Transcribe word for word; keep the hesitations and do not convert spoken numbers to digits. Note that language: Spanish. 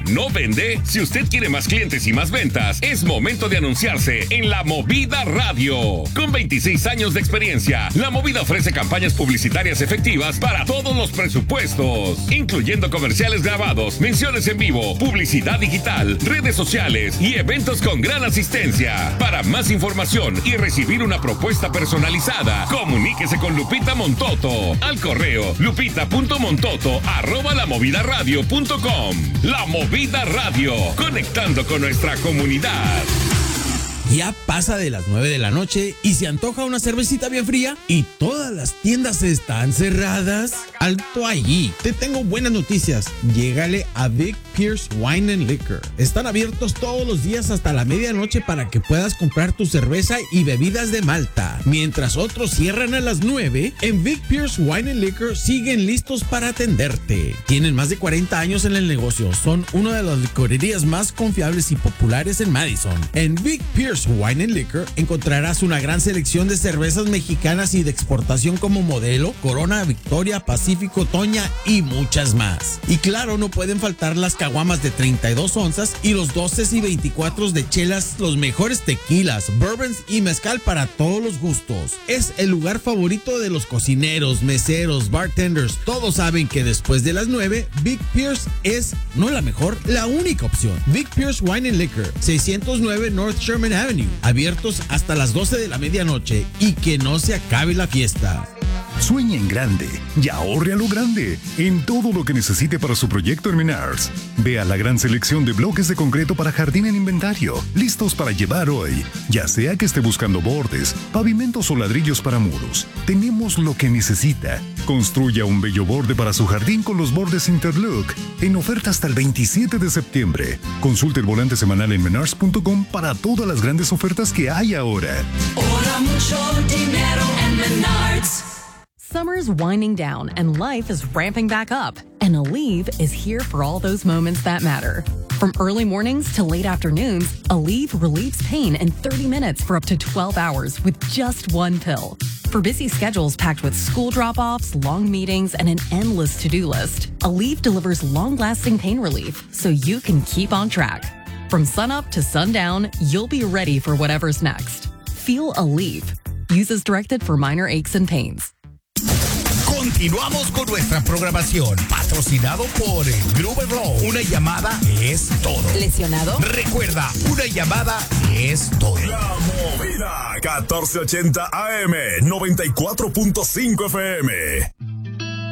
no vende? Si usted quiere más clientes y más ventas, es momento de anunciarse en La Movida Radio. Con veintiséis años de experiencia, La Movida ofrece campañas publicitarias efectivas para todos los presupuestos, incluyendo comerciales grabados, menciones en vivo, publicidad digital, redes sociales y eventos con gran asistencia. Para más información y recibir una propuesta personalizada, comuníquese con Lupita Montoto al correo lupita.montoto arroba lamovidaradio.com. La Movida Radio, conectando con nuestra comunidad. Ya pasa de las nueve de la noche y se antoja una cervecita bien fría y todas las tiendas están cerradas. Alto allí. Te tengo buenas noticias. Llégale a Vic Pierce Wine and Liquor. Están abiertos todos los días hasta la medianoche para que puedas comprar tu cerveza y bebidas de Malta. Mientras otros cierran a las nueve, en Vic Pierce Wine and Liquor siguen listos para atenderte. Tienen más de cuarenta años en el negocio. Son una de las licorerías más confiables y populares en Madison. En Vic Pierce Wine and Liquor encontrarás una gran selección de cervezas mexicanas y de exportación como Modelo, Corona, Victoria, Pacífico, Toña y muchas más. Y claro, no pueden faltar las caguamas de treinta y dos onzas y los doce y veinticuatro de chelas, los mejores tequilas, bourbons y mezcal para todos los gustos. Es el lugar favorito de los cocineros, meseros, bartenders. Todos saben que después de las nueve, Vic Pierce es no la mejor, la única opción. Vic Pierce Wine and Liquor, seiscientos nueve North Sherman Avenue. Abiertos hasta las doce de la medianoche y que no se acabe la fiesta. Sueña en grande y ahorre a lo grande en todo lo que necesite para su proyecto en Menards. Vea la gran selección de bloques de concreto para jardín en inventario, listos para llevar hoy. Ya sea que esté buscando bordes, pavimentos o ladrillos para muros, tenemos lo que necesita. Construya un bello borde para su jardín con los bordes Interlook, en oferta hasta el veintisiete de septiembre. Consulte el volante semanal en menards punto com para todas las grandes ofertas que hay ahora. Ahora mucho dinero en Menards. Summer's winding down and life is ramping back up. And Aleve is here for all those moments that matter. From early mornings to late afternoons, Aleve relieves pain in thirty minutes for up to twelve hours with just one pill. For busy schedules packed with school drop-offs, long meetings, and an endless to-do list, Aleve delivers long-lasting pain relief so you can keep on track. From sunup to sundown, you'll be ready for whatever's next. Feel Aleve. Use as directed for minor aches and pains. Continuamos con nuestra programación, patrocinado por Gruber Law. Una llamada es todo. ¿Lesionado? Recuerda, una llamada es todo. La Movida, catorce ochenta A M, noventa y cuatro punto cinco F M.